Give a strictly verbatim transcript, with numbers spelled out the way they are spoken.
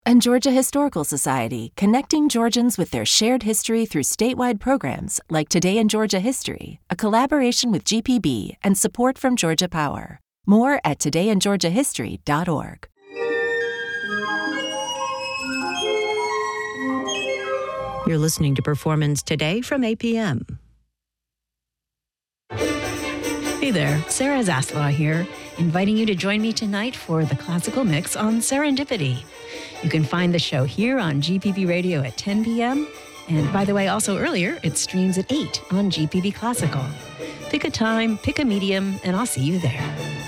And Georgia Historical Society, connecting Georgians with their shared history through statewide programs like Today in Georgia History, a collaboration with G P B and support from Georgia Power. More at today in georgia history dot org. You're listening to Performance Today from A P M. Hey there, Sarah Zaslaw here, inviting you to join me tonight for the Classical Mix on Serendipity. You can find the show here on G P B Radio at ten p.m. And by the way, also earlier, it streams at eight on G P B Classical. Pick a time, pick a medium, and I'll see you there.